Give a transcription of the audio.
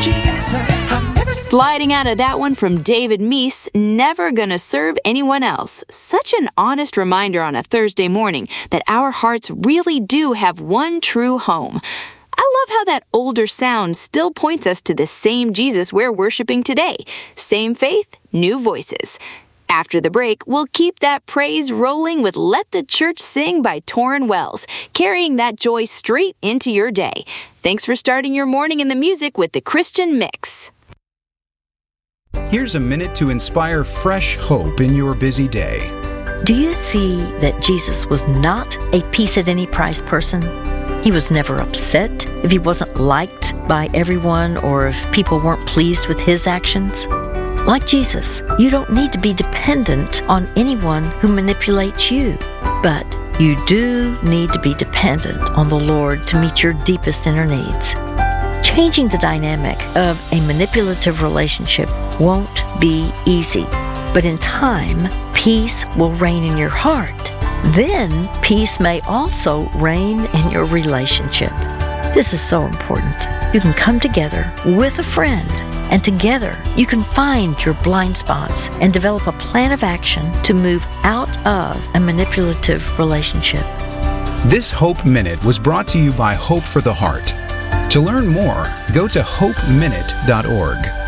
Jesus, I'm never Sliding out of that one from David Meese, Never Gonna Serve Anyone Else. Such an honest reminder on a Thursday morning that our hearts really do have one true home. I love how that older sound still points us to the same Jesus we're worshiping today. Same faith, new voices. After the break, we'll keep that praise rolling with Let the Church Sing by Torrin Wells, carrying that joy straight into your day. Thanks for starting your morning in the music with the Christian Mix. Here's a minute to inspire fresh hope in your busy day. Do you see that Jesus was not a peace-at-any-price person? He was never upset if he wasn't liked by everyone or if people weren't pleased with his actions. Like Jesus, you don't need to be dependent on anyone who manipulates you, but you do need to be dependent on the Lord to meet your deepest inner needs. Changing the dynamic of a manipulative relationship won't be easy, but in time, peace will reign in your heart. Then, peace may also reign in your relationship. This is so important. You can come together with a friend, and together you can find your blind spots and develop a plan of action to move out of a manipulative relationship. This Hope Minute was brought to you by Hope for the Heart. To learn more, go to hopeminute.org.